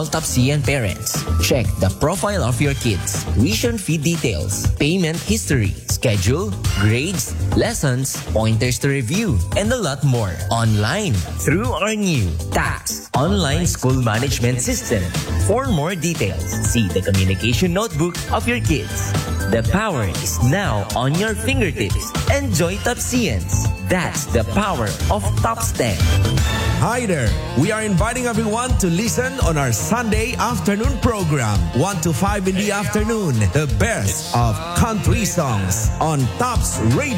Topsian parents. Check the profile of your kids, tuition fee details, payment history, schedule, grades, lessons, pointers to review, and a lot more online through our new TAX online school management system. For more details, see the communication notebook of your kids. The power is now on your fingertips. Enjoy Topsians. That's the power of TOPS10. Hi there. We are inviting everyone to listen on our Sunday afternoon program, 1 to 5 in the afternoon. The best of country songs on TOPS Radio.